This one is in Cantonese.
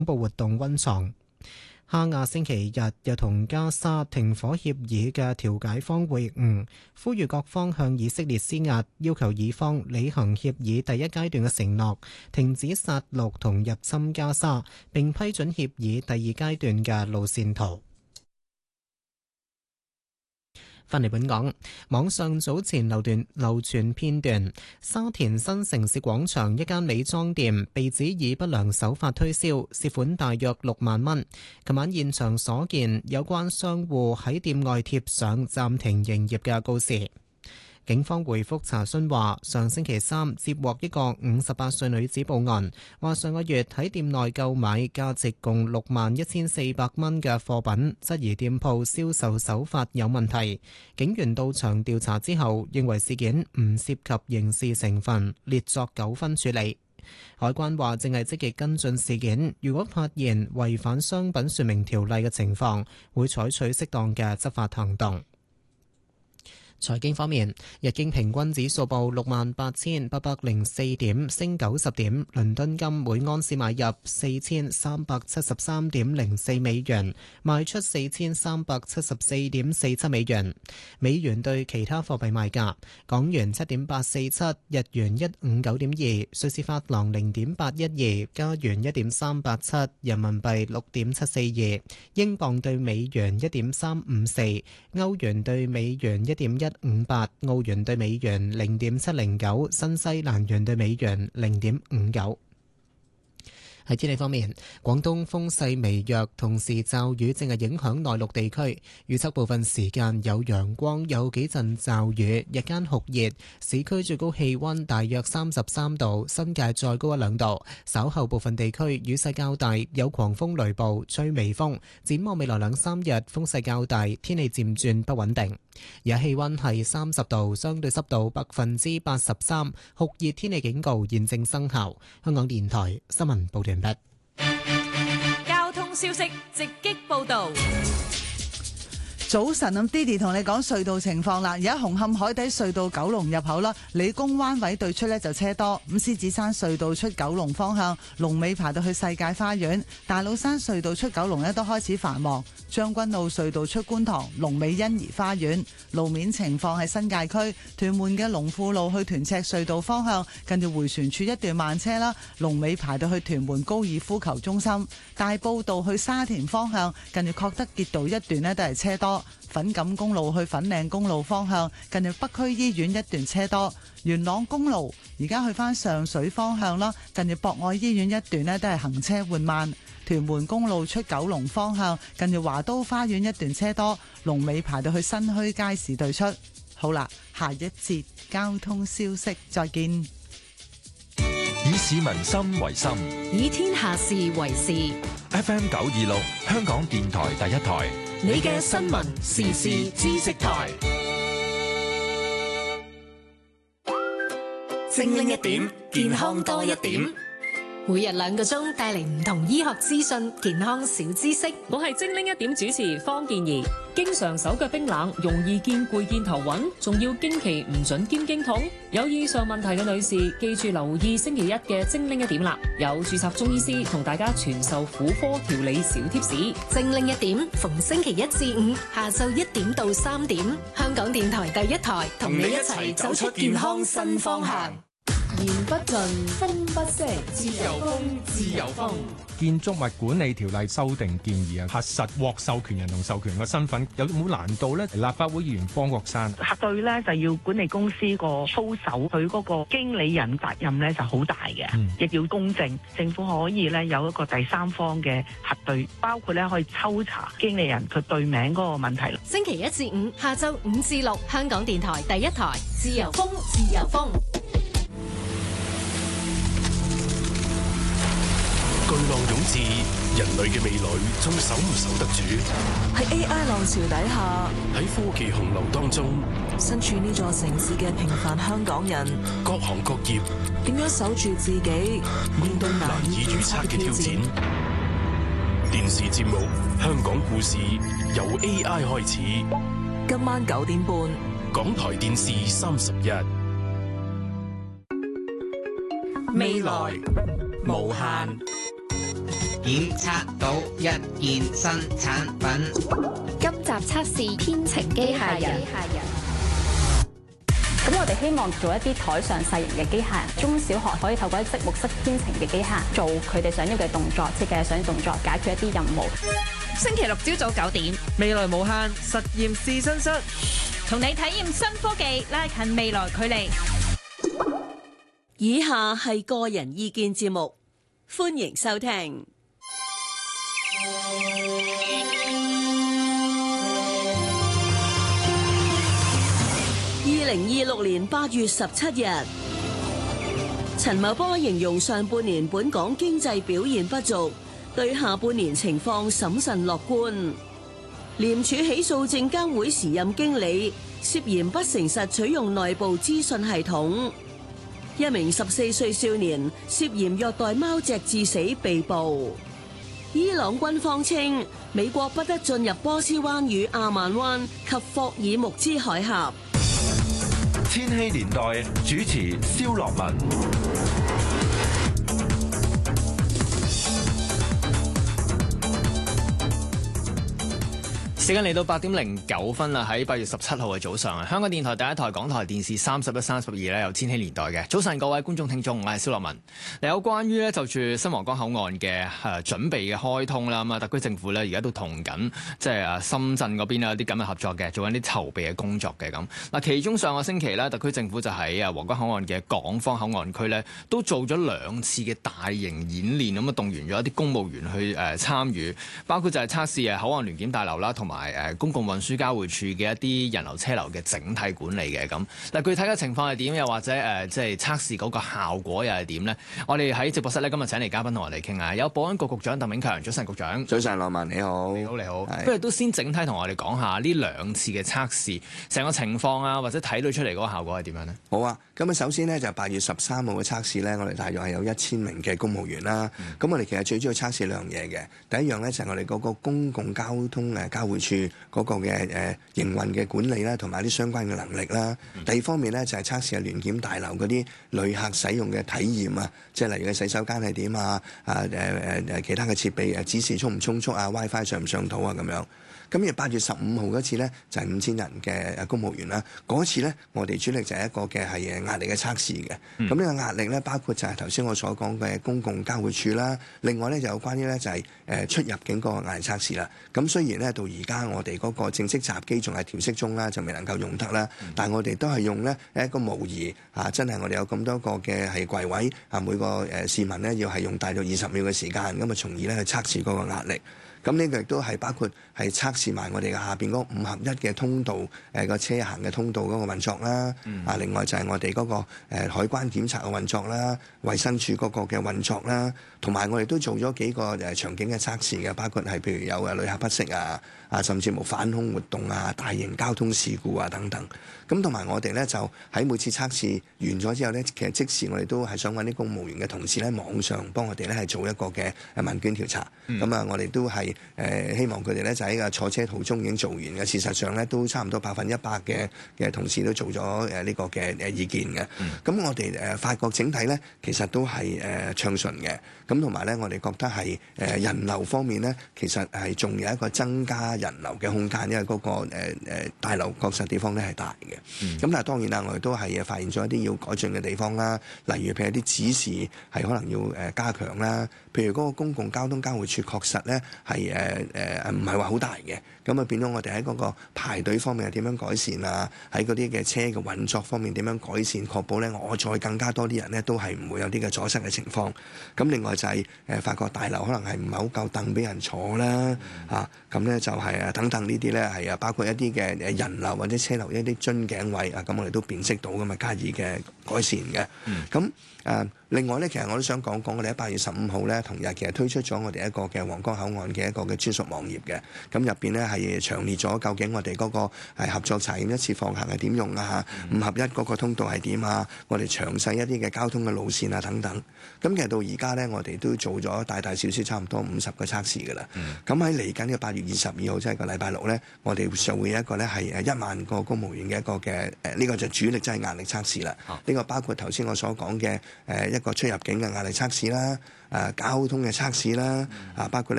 部活動溫床。哈亞星期日又同加沙停火協議嘅調解方會晤，呼籲各方向以色列施壓，要求以方履行協議第一階段嘅承諾，停止殺戮同入侵加沙，並批准協議第二階段嘅路線圖。返嚟本港，網上早前流傳片段，沙田新城市廣場一間美妝店被指以不良手法推銷，涉款大約6萬蚊。琴晚現場所見，有關商戶喺店外貼上暫停營業嘅告示。警方回覆查詢話，上星期三接獲一個58歲女子報案，話上個月喺店內購買價值共61400蚊嘅貨品，質疑店鋪銷售手法有問題。警員到場調查之後，認為事件唔涉及刑事成分，列作糾紛處理。海關話正係積極跟進事件，如果發現違反商品說明條例嘅情況，會採取適當嘅執法行動。財經方面，日經平均指數報68,804點，升90點。倫敦金每盎司買入4373.04美元，賣出4374.47美元。美元對其他貨幣賣價：港元7.847，日元159.2，瑞士法郎0.812，加元1.387，人民幣6.742，英鎊對美元1.354，歐元對美元1.158，澳元對美元0.709，新西蘭元對美元0.59。喺天氣方面，廣東風勢微弱，同時驟雨正係影響內陸地區。預測部分時間有陽光，有幾陣驟雨，日間酷熱，市區最高氣溫大約33度，新界再高1-2度。稍後部分地區雨勢較大，有狂風雷暴，吹微風。展望未來2-3日風勢較大，天氣漸轉不穩定。而氣溫係30度，相對濕度83%，酷熱天氣警告現正生效。香港電台新聞報道完畢。 交通消息直擊報道。 早晨，咁 Didi 同你講隧道情況啦。而家紅磡海底隧道九龍入口啦，理工灣位對出呢就車多。咁獅子山隧道出九龍方向，龍尾排到去世界花園。大老山隧道出九龍呢都開始繁忙。將軍澳隧道出觀塘，龍尾欣怡花園。路面情況喺新界區屯門嘅龍富路去屯赤隧道方向，近住迴旋處一段慢車啦，龍尾排到去屯門高爾夫球中心。大埔道去沙田方向，近住確德傑道一段呢都係車多。粉錦公路去粉嶺公路方向，近住北區醫院一段車多。元朗公路而家去返上水方向啦，近住博愛醫院一段呢都係行車緩慢。屯門公路出九龍方向，近住華都花園一段車多，龍尾排到去新墟街市對出。好啦，下一節交通消息再見。 以市民心為心， 以天下事為事。 FM 926，香港電台第一台， 你嘅新聞時事知識台。 精靈一點，健康多一點。 每日2個鐘帶嚟唔同醫學資訊、健康小知識。 我係精靈一點主持方健儀。經常手腳冰冷，容易見攰見頭暈，仲要經期唔準兼經痛。有以上問題嘅女士，記住留意星期一嘅精靈一點啦。有註冊中醫師同大家傳授婦科調理小貼士。 精靈一點，逢星期1至5下晝1點到3點，香港電台第一台同你一齊走出健康新方向。 言不盡，風不息，自由風，自由風。 建築物管理條例修訂建議啊，核實獲授權人同授權嘅身份有冇難度呢？立法會議員方國珊， 核對呢就要管理公司個操守，佢嗰個經理人責任呢就好大嘅，亦要公正。政府可以呢有一個第三方嘅核對，包括呢可以抽查經理人佢對名嗰個問題。 星期1至5下晝5至6，香港電台第一台，自由風，自由風。 巨浪湧至，人類嘅未來仲守唔守得住？ 喺 AI 浪潮底下， 喺科技洪流當中， 身處呢座城市嘅平凡香港人， 各行各業點樣守住自己，面對難以預測嘅挑戰？ 電視節目《香港故事》由 AI 開始， 今晚9點半， 港台電視31。 未來無限。 檢測到一件新產品。 今集測試編程機械人。 咁我哋希望做一啲台上細型嘅機械人，中小學可以透過一積木式編程嘅機械人做佢哋想要嘅動作，設計想要動作，解決一啲任務。 星期六朝早9點， 未來無限實驗試身室， 同你體驗新科技，拉近未來距離。 以下係個人意見節目，歡迎收聽。2026年8月17日，陳茂波形容上半年本港經濟表現不俗，對下半年情況審慎樂觀。廉署起訴證監會時任經理涉嫌不誠實取用內部資訊系統，一名14歲少年涉嫌虐待貓隻致死被捕。伊朗軍方稱美國不得進入波斯灣與阿曼灣及霍爾木茲海峽。 千禧年代主持蕭樂文。 時間嚟到8點09分啦，喺8月17號嘅早上啊，香港電台第一台、港台電視31、32咧有千禧年代嘅。早晨各位觀眾聽眾，我係蕭樂文。有關於咧就住新皇崗口岸嘅準備嘅開通啦，咁啊特區政府咧而家都同緊即係深圳嗰邊有啲咁嘅合作嘅，做緊啲籌備嘅工作嘅咁。嗱，其中上個星期咧，特區政府就喺皇崗口岸嘅港方口岸區咧，都做咗2次嘅大型演練，咁啊動員咗一啲公務員去參與，包括就係測試口岸聯檢大樓啦，同埋公共運輸交匯處嘅一啲人流車流嘅整體管理嘅咁。嗱，具體嘅情況係點？又或者即係測試嗰個效果又係點呢？我哋喺直播室咧今日請嚟嘉賓同我哋傾下，有保安局局長鄧炳強。早晨，局長。 早晨，羅文你好。 你好。不如都先整體同我哋講下呢2次嘅測試成個情況啊，或者睇到出嚟嗰個效果係點樣呢？ 好啊，咁啊首先呢，就8月13號嘅測試呢，我哋大約係有1000名嘅公務員啦。咁我哋其實最主要測試2樣嘢嘅，第一樣呢，就係我哋嗰個公共交通交匯處嗰個嘅營運嘅管理啦，同埋啲相關嘅能力啦。第二方面呢，就係測試聯檢大樓嗰啲旅客使用嘅體驗啊，即係例如嘅洗手間係點啊，其他嘅設備指示充唔充足啊 ，WiFi 上唔上到啊咁樣。咁而8月15號嗰次呢，就係5000人嘅公務員啦。嗰次呢，我哋主力就係一個嘅係壓力嘅測試嘅。咁呢個壓力呢，包括就係頭先我所講嘅公共交匯處啦。另外呢，就有關於呢，就係出入境嗰個壓力測試啦。咁雖然呢，到而家我哋嗰個正式閘機仲係調適中啦，就未能夠用得啦。但係我哋都係用呢一個模擬真係我哋有咁多個嘅係櫃位每個市民呢，要係用大約20秒嘅時間，咁啊從而呢去測試嗰個壓力。咁呢個亦都係包括係測試埋我哋下邊嗰5合1嘅通道個車行嘅通道嗰個運作啦。另外就係我哋嗰個海關檢查嘅運作啦，衛生署嗰個嘅運作啦，同埋我哋都做咗幾個場景嘅測試嘅，包括係譬如有旅客不適甚至乎反恐活動大型交通事故等等。咁同埋我哋咧就喺每次測試完咗之後咧，其實即時我哋都係想揾啲公務員嘅同事咧，網上幫我哋咧係做一個嘅問卷調查。咁我哋都係希望佢哋咧就喺個坐車途中已經做完嘅。事實上咧都差唔多100%嘅同事都做咗呢個嘅意見嘅。咁我哋發覺整體咧其實都係暢順嘅。咁同埋咧我哋覺得係人流方面咧，其實係仲有一個增加人流嘅空間，因為嗰個大樓確實地方咧係大嘅。咁但係當然啦，我哋都係發現咗一啲要改進嘅地方啦，例如譬如啲指示係可能要加強啦，譬如嗰個公共交通交匯處確實咧係唔係話好大嘅，咁變咗我哋喺嗰個排隊方面係點樣改善啊？喺嗰啲嘅車嘅運作方面點樣改善，確保咧我再更加多啲人咧都係唔會有啲嘅阻塞嘅情況。咁另外就係發覺大樓可能係唔係好夠凳俾人坐啦，咁咧就係等等呢啲咧係包括一啲嘅人流或者車流一啲樽頸位咁我哋都辨識到咁加以嘅改善嘅。咁另外咧，其實我都想講講，我哋喺8月15號咧，同日其實推出咗我哋一個嘅皇崗口岸嘅一個嘅專屬網頁嘅。咁入邊咧係詳列咗究竟我哋嗰個合作查驗一次放行係點用啊，5合1嗰個通道係點啊，我哋詳細一啲嘅交通嘅路線啊等等。咁其實到而家咧，我哋都做咗大大小小差唔多50個測試㗎啦。咁喺嚟緊嘅8月22號，即係個禮拜6咧，我哋就會有一個咧係1萬個公務員嘅一個嘅呢個就主力即係壓力測試啦。呢個包括頭先我所講嘅一個出入境嘅壓力測試啦。交通嘅測試啦，包括